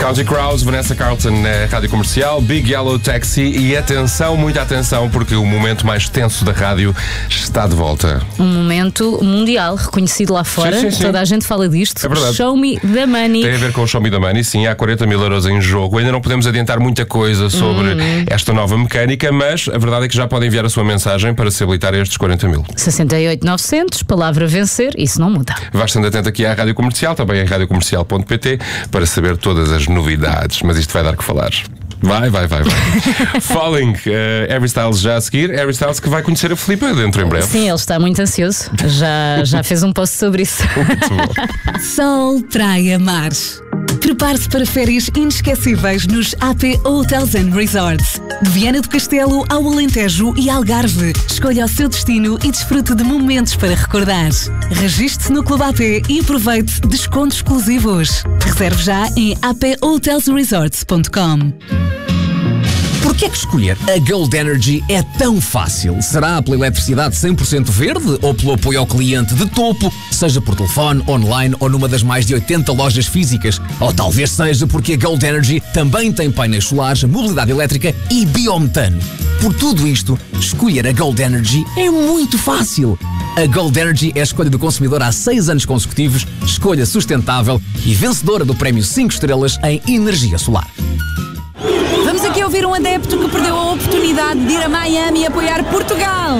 Counting Crows, Vanessa Carlton na Rádio Comercial, Big Yellow Taxi. E atenção, muita atenção, porque o momento mais tenso da rádio está de volta. Um momento mundial, reconhecido lá fora. Sim, sim, sim. Toda a gente fala disto. É verdade. Show Me the Money. Tem a ver com o Show Me the Money, sim, há 40 mil euros em jogo. Ainda não podemos adiantar muita coisa sobre esta nova mecânica, mas a verdade é que já podem enviar a sua mensagem para se habilitar a estes 40 mil. 68 900, palavra vencer, isso não muda. Vá estando atento aqui à Rádio Comercial, também em radiocomercial.pt, para saber todas as novidades. Mas isto vai dar que falar. Vai. Falling, Harry Styles já a seguir. Harry Styles que vai conhecer a Filipa dentro em breve. Sim, ele está muito ansioso. Já fez um post sobre isso. Muito bom. Sol, praia, mar. Prepare-se para férias inesquecíveis nos AP Hotels & Resorts. De Viana do Castelo ao Alentejo e Algarve. Escolha o seu destino e desfrute de momentos para recordar. Registre-se no Clube AP e aproveite descontos exclusivos. Reserve já em aphotelsresorts.com. Porquê é que escolher a Gold Energy é tão fácil? Será pela eletricidade 100% verde ou pelo apoio ao cliente de topo, seja por telefone, online ou numa das mais de 80 lojas físicas? Ou talvez seja porque a Gold Energy também tem painéis solares, mobilidade elétrica e biometano. Por tudo isto, escolher a Gold Energy é muito fácil. A Gold Energy é a escolha do consumidor há 6 anos consecutivos, escolha sustentável e vencedora do prémio 5 estrelas em energia solar. Vamos aqui ouvir um adepto que perdeu a oportunidade de ir a Miami e apoiar Portugal.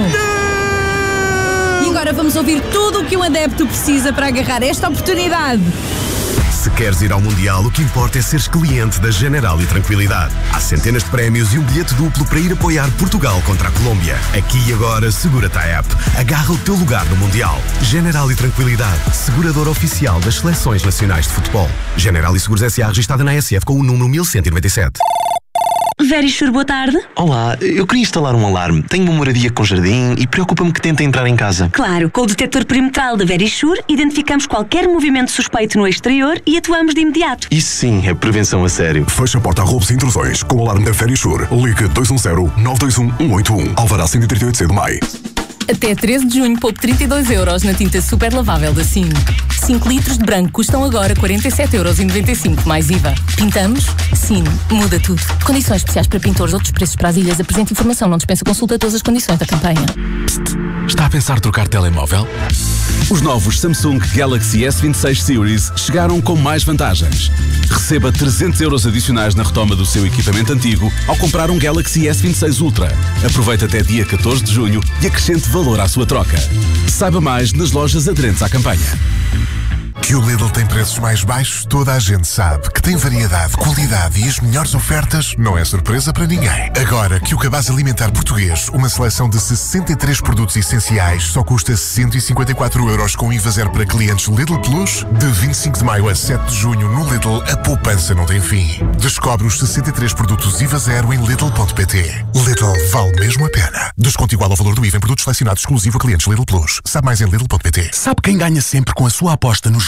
E agora vamos ouvir tudo o que um adepto precisa para agarrar esta oportunidade. Se queres ir ao Mundial, o que importa é seres cliente da General e Tranquilidade. Há centenas de prémios e um bilhete duplo para ir apoiar Portugal contra a Colômbia. Aqui e agora, segura-te à app. Agarra o teu lugar no Mundial. General e Tranquilidade, seguradora oficial das seleções nacionais de futebol. General e Seguros S.A. registada na ASF com o número 1197. Verisure, boa tarde. Olá, eu queria instalar um alarme. Tenho uma moradia com jardim e preocupa-me que tentem entrar em casa. Claro, com o detector perimetral da Verisure, identificamos qualquer movimento suspeito no exterior e atuamos de imediato. Isso sim, é prevenção a sério. Fecha a porta a roubos e intrusões com o alarme da Verisure. Ligue 210-921-181. Alvará 138C de Maio. Até 13 de junho, poupe 32 euros na tinta super lavável da Sino. 5 litros de branco custam agora 47,95 euros mais IVA. Pintamos? Sino. Muda tudo. Condições especiais para pintores, outros preços para as ilhas. Apresente informação, não dispensa consulta todas as condições da campanha. Psst, está a pensar trocar telemóvel? Os novos Samsung Galaxy S26 Series chegaram com mais vantagens. Receba 300 euros adicionais na retoma do seu equipamento antigo ao comprar um Galaxy S26 Ultra. Aproveite até dia 14 de junho e acrescente valor à sua troca. Saiba mais nas lojas aderentes à campanha. Que o Lidl tem preços mais baixos, toda a gente sabe. Que tem variedade, qualidade e as melhores ofertas, não é surpresa para ninguém. Agora que o cabaz alimentar português, uma seleção de 63 produtos essenciais, só custa 154 euros com IVA zero para clientes Lidl Plus. De 25 de maio a 7 de junho no Lidl, a poupança não tem fim. Descobre os 63 produtos IVA zero em Lidl.pt. Lidl vale mesmo a pena. Desconto igual ao valor do IVA em produtos selecionados exclusivo a clientes Lidl Plus. Sabe mais em Lidl.pt. Sabe quem ganha sempre com a sua aposta nos